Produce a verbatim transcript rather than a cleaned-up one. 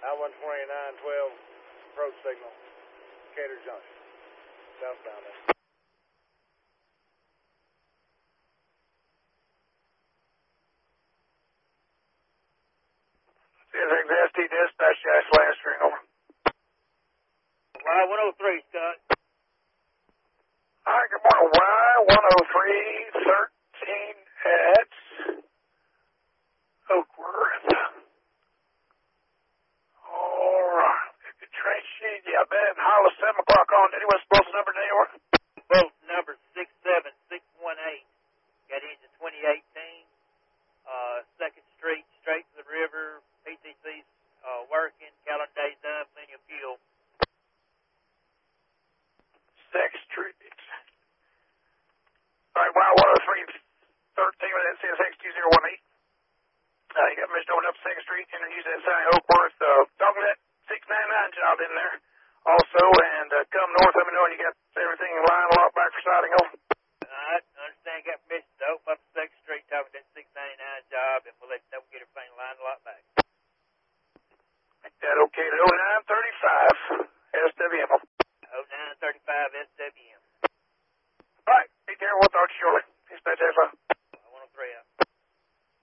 I one twenty-nine twelve approach signal, Cater Junction, southbound there. S T dispatch, Gas last ring over. Y one oh three, Scott. All right, good morning. Y one oh three, thirteen at Oakworth. All right. Good train sheet. Yeah, Ben Hollis, seven o'clock on. Did he was supposed to number New York? Both number six seven six one eight. Got engine twenty eighteen. Uh, Second Street, straight to the river. P T C's uh, working. Calendar day's done. Plenty of fuel. Second Street. All right, Y one oh three, thirteen with N C S X two zero one eight. Uh, you got Mister Owen up Second Street. Introduce that sign Oakworth. Uh, talking that six ninety-nine job in there also. And uh, come north, let me know when you got everything in line, lock back for siding over. I understand. Got permission to open up Second Street, talking that six ninety-nine job, and we'll let you know we get everything lined a lot back. Make that okay to oh nine thirty-five S W M. oh nine thirty-five S W M.